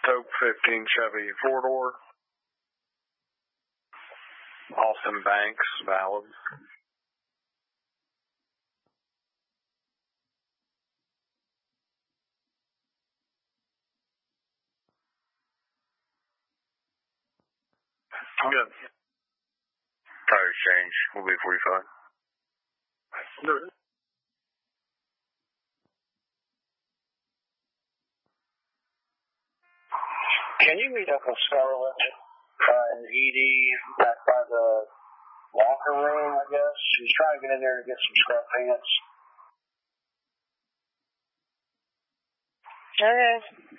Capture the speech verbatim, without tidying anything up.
Taupe fifteen Chevy four-door. Austin Banks, valid. Good. Tires change. We'll be forty-five. Good. Can you meet up with Scarlett uh, and Edie back by the locker room, I guess? She's trying to get in there to get some scrub pants. Okay.